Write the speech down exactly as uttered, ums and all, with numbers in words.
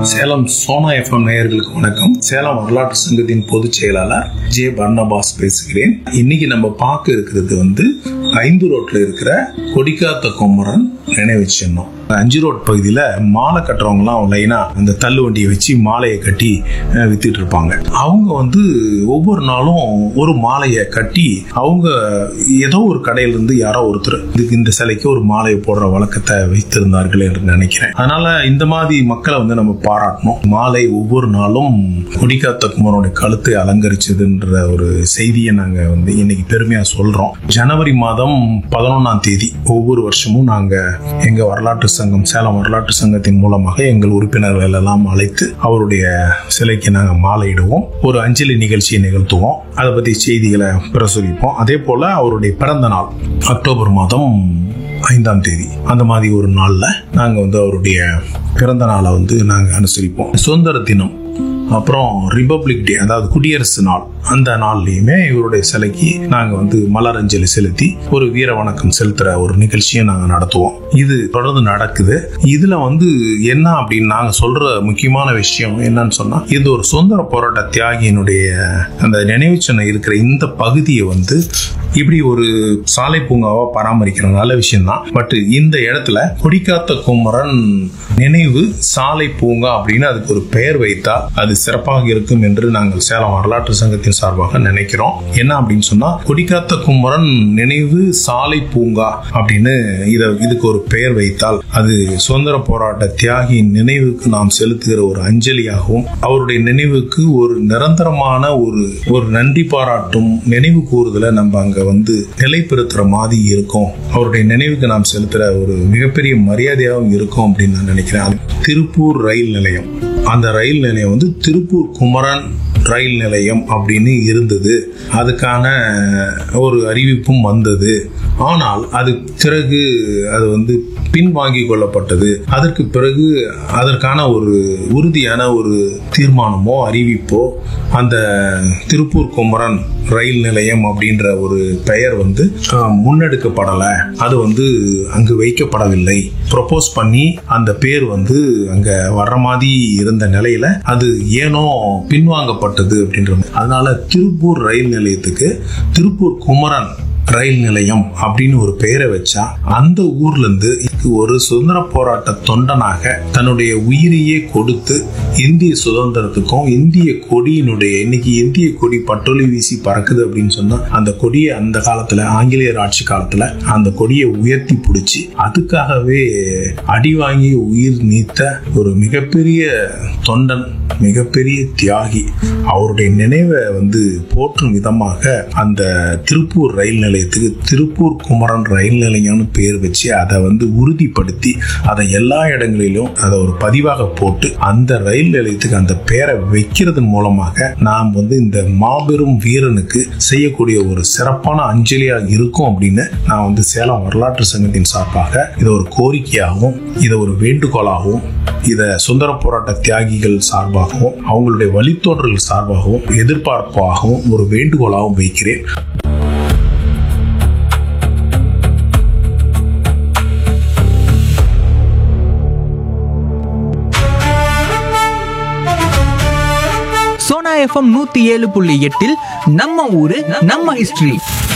Salem Sona FM நேயர்களுக்கு வணக்கம். சேலம் வரலாற்று சங்கத்தின் பொதுச் செயலாளர் ஜே பர்னபாஸ் பேசுகிறேன். இன்னைக்கு நம்ம பார்க்க இருக்கிறது வந்து ஐந்து ரோட்ல இருக்கிற கொடிக்காத்த குமரன் நினைவு சின்னம். அஞ்சு ரோட் பகுதியில மாலை கட்டுறவங்க எல்லாம் லைனா அந்த தள்ளு வண்டியை வச்சு மாலையை கட்டி வித்துட்டு இருப்பாங்க. அவங்க வந்து ஒவ்வொரு நாளும் ஒரு மாலையை கட்டி அவங்க ஏதோ ஒரு கடையில இருந்து யாரோ ஒருத்தர் இதுக்கு இந்த சிலைக்கு ஒரு மாலையை போடுற வழக்கத்தை வைத்திருந்தார்கள் என்று நினைக்கிறேன். அதனால இந்த மாதிரி மக்களை வந்து நம்ம பாராட்டணும். மாலை ஒவ்வொரு நாளும் கொடிக்காத்த குமரனுடைய கழுத்தை அலங்கரிச்சதுன்ற ஒரு செய்தியை நாங்க வந்து இன்னைக்கு பெருமையா சொல்றோம். ஜனவரி மாதம் பதினொன்னாம் தேதி ஒவ்வொரு வருஷமும் நாங்க எங்க வரலாற்று சங்கம் சேலம் வரலாற்று சங்கத்தின் மூலமாக எங்கள் உறுப்பினர்கள் எல்லாம் அழைத்து அவருடைய சிலைக்கு நாங்க மாலையிடுவோம். ஒரு அஞ்சலி நிகழ்ச்சியை நிகழ்த்துவோம். அதை பத்தி செய்திகளை பிரசுரிப்போம். அதே போல அவருடைய பிறந்த நாள் அக்டோபர் மாதம் ஐந்தாம் தேதி அந்த மாதிரி ஒரு நாள்ல நாங்க வந்து அவருடைய பிறந்த நாளை வந்து நாங்க அனுசரிப்போம். சுதந்திர தினம், அப்புறம் ரிபப்ளிக் டே, அதாவது குடியரசு நாள், அந்த நாள்லயுமே இவருடைய சிலைக்கு நாங்க வந்து மலரஞ்சலி செலுத்தி ஒரு வீர வணக்கம் செலுத்துற ஒரு நிகழ்ச்சியை நாங்க நடத்துவோம். இது தொடர்ந்து நடக்குது. இதுல வந்து என்ன அப்படின்னு நாங்க சொல்ற முக்கியமான விஷயம் என்னன்னு சொன்னா, இது ஒரு சுதந்திர போராட்ட தியாகியினுடைய அந்த நினைவு சின்னம் இருக்கிற இந்த பகுதியை வந்து இப்படி ஒரு சாலை பூங்காவா பராமரிக்கிற நல்ல விஷயம் தான். பட் இந்த இடத்துல கொடிக்காத்த குமரன் நினைவு சாலை பூங்கா அப்படின்னு அதுக்கு ஒரு பெயர் வைத்தால் அது சிறப்பாக இருக்கும் என்று நாங்கள் சேலம் வரலாற்று சங்கத்தின் சார்பாக நினைக்கிறோம். என்ன அப்படின்னு சொன்னா, கொடிக்காத்த குமரன் நினைவு சாலை பூங்கா அப்படின்னு இத இதுக்கு ஒரு பெயர் வைத்தால் அது சுதந்திர போராட்ட தியாகியின் நினைவுக்கு நாம் செலுத்துகிற ஒரு அஞ்சலியாகவும் அவருடைய நினைவுக்கு ஒரு நிரந்தரமான ஒரு ஒரு நன்றி பாராட்டும் நினைவு கூறுதலை நம்ம அங்க வந்து நிலைப்படுத்துற மாதிரி இருக்கும். அவருடைய நினைவுக்கு நாம் செலுத்துற ஒரு மிகப்பெரிய மரியாதையாகவும் இருக்கும் அப்படின்னு நான் நினைக்கிறேன். திருப்பூர் ரயில் நிலையம், அந்த ரயில் நிலையம் வந்து திருப்பூர் குமரன் ரயில் நிலையம் அப்படின்னு இருந்தது. அதுக்கான ஒரு அறிவிப்பும் வந்தது. ஆனால் அது பிறகு அது வந்து பின்வாங்கி கொள்ளப்பட்டது. அதற்கு பிறகு அதற்கான ஒரு உறுதியான ஒரு தீர்மானமோ அறிவிப்போ அந்த திருப்பூர் குமரன் ரயில் நிலையம் அப்படின்ற ஒரு பெயர் வந்து முன்னெடுக்கப்படல. அது வந்து அங்கு வைக்கப்படவில்லை. ப்ரொபோஸ் பண்ணி அந்த பேர் வந்து அங்க வர்ற மாதிரி இருந்த நிலையில அது ஏனோ பின்வாங்கப்பட்டது அப்படின்றது. அதனால திருப்பூர் ரயில் நிலையத்துக்கு திருப்பூர் குமரன் ரயில் நிலையம் அப்படின்னு ஒரு பெயரை வச்சா அந்த ஊர்ல இருந்து ஒரு சுதந்திர போராட்ட தொண்டனாக தன்னுடைய உயிரையே கொடுத்து இந்திய சுதந்திரத்துக்கும் இந்திய கொடியினுடைய இன்னைக்கு இந்திய கொடி பட்டொலி வீசி பறக்குது அப்படின்னு சொன்னா அந்த கொடியை அந்த காலத்துல ஆங்கிலேயர் ஆட்சி காலத்துல அந்த கொடியை உயர்த்தி பிடிச்சி அதுக்காகவே அடி வாங்கி உயிர் நீத்த ஒரு மிகப்பெரிய தொண்டன், மிகப்பெரிய தியாகி. அவருடைய நினைவை வந்து போற்றும் விதமாக அந்த திருப்பூர் ரயில் நிலையத்துக்கு திருப்பூர் குமரன் ரயில் நிலையம்னு பேர் வச்சு அதை வந்து உறுதிப்படுத்தி அதை எல்லா இடங்களிலும் அதை ஒரு பதிவாக போட்டு அந்த ரயில் நிலையத்துக்கு அந்த பேரை வைக்கிறதன் மூலமாக நாம் வந்து இந்த மாபெரும் வீரனுக்கு செய்யக்கூடிய ஒரு சிறப்பான அஞ்சலியாக இருக்கும் அப்படின்னு நான் வந்து சேலம் வரலாற்று சங்கத்தின் சார்பாக இதை ஒரு கோரிக்கையாகவும் இதை ஒரு வேண்டுகோளாகவும் இதை சுதந்திர போராட்ட தியாகிகள் சார்பாகவும் அவங்களுடைய வழித்தோன்றல் சார்பாகவும் எதிர்பார்ப்பாகவும் ஒரு வேண்டுகோளாகவும் வைக்கிறேன். சோனா எஃப்எம் நூத்தி ஏழு புள்ளி எட்டில் நம்ம ஊரு நம்ம ஹிஸ்டரி.